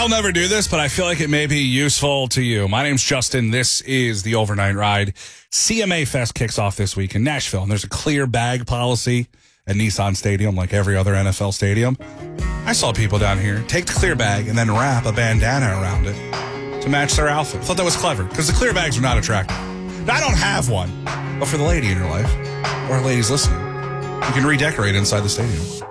I'll never do this, but I feel like it may be useful to you. My name's Justin. This is the Overnight Ride. CMA Fest kicks off this week in Nashville, and there's a clear bag policy at Nissan Stadium like every other NFL stadium. I saw people down here take the clear bag and then wrap a bandana around it to match their outfit. I thought that was clever because the clear bags are not attractive. Now, I don't have one, but for the lady in your life or ladies listening, you can redecorate inside the stadium.